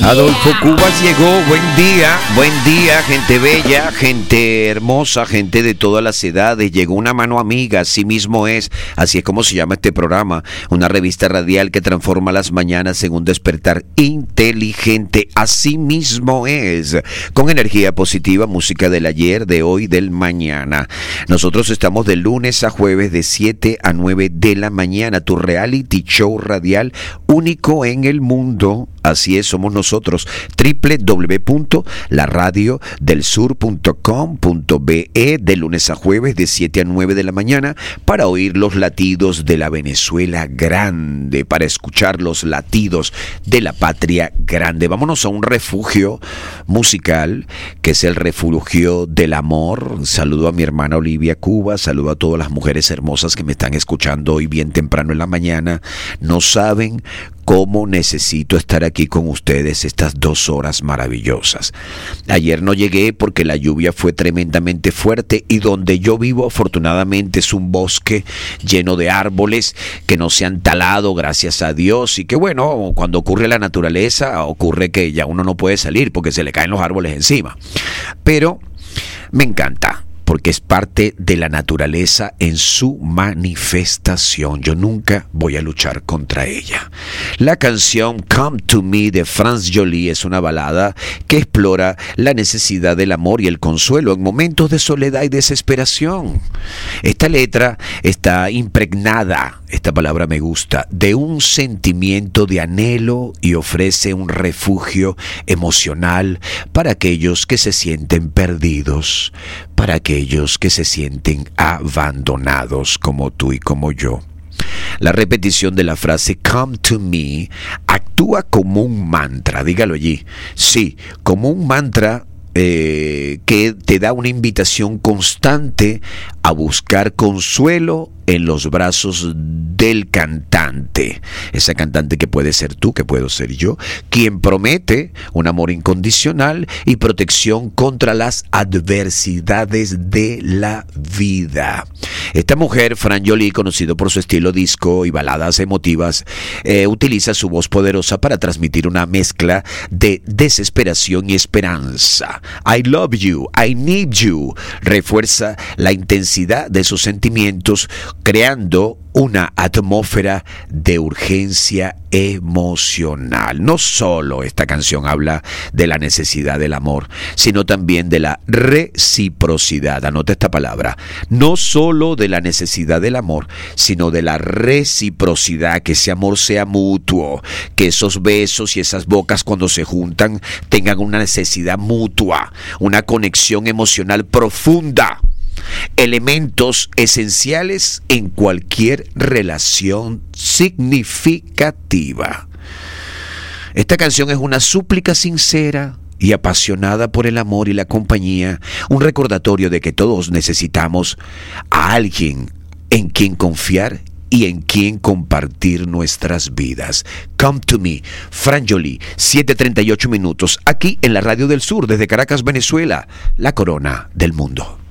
Adolfo Cubas llegó, buen día, gente bella, gente hermosa, gente de todas las edades, llegó una mano amiga, así mismo es, así es como se llama este programa, una revista radial que transforma las mañanas en un despertar inteligente, así mismo es, con energía positiva, música del ayer, de hoy, del mañana. Nosotros estamos de lunes a jueves de 7 a 9 de la mañana, tu reality show radial único en el mundo. Así es, somos nosotros, www.laradiodelsur.com.be, de lunes a jueves de 7 a 9 de la mañana, para oír los latidos de la Venezuela grande, para escuchar los latidos de la patria grande. Vámonos a un refugio musical, que es el refugio del amor. Saludo a mi hermana Olivia Cuba, saludo a todas las mujeres hermosas que me están escuchando hoy bien temprano en la mañana. No saben cómo necesito estar aquí con ustedes estas 2 horas maravillosas. Ayer no llegué porque la lluvia fue tremendamente fuerte y donde yo vivo afortunadamente es un bosque lleno de árboles que no se han talado, gracias a Dios, y que bueno, cuando ocurre la naturaleza ocurre que ya uno no puede salir porque se le caen los árboles encima. Pero me encanta, porque es parte de la naturaleza en su manifestación. Yo nunca voy a luchar contra ella. La canción Come to Me de Franz Joly es una balada que explora la necesidad del amor y el consuelo en momentos de soledad y desesperación. Esta letra está impregnada, esta palabra me gusta, de un sentimiento de anhelo y ofrece un refugio emocional para aquellos que se sienten perdidos, para aquellos que se sienten abandonados como tú y como yo. La repetición de la frase Come to me actúa como un mantra, dígalo allí. Sí, como un mantra que te da una invitación constante a buscar consuelo en los brazos del cantante. Esa cantante que puede ser tú, que puedo ser yo, quien promete un amor incondicional y protección contra las adversidades de la vida. Esta mujer, Franz Joly, conocido por su estilo disco y baladas emotivas, utiliza su voz poderosa para transmitir una mezcla de desesperación y esperanza. I love you, I need you. Refuerza la intensidad de sus sentimientos, creando una atmósfera de urgencia emocional. No solo esta canción habla de la necesidad del amor, sino también de la reciprocidad. Anota esta palabra. No solo de la necesidad del amor, sino de la reciprocidad, que ese amor sea mutuo, que esos besos y esas bocas cuando se juntan tengan una necesidad mutua, una conexión emocional profunda. Elementos esenciales en cualquier relación significativa. Esta canción es una súplica sincera y apasionada por el amor y la compañía, un recordatorio de que todos necesitamos a alguien en quien confiar y en quien compartir nuestras vidas. Come to me, Franz Joly, 7:38 minutos, aquí en la Radio del Sur, desde Caracas, Venezuela, la corona del mundo.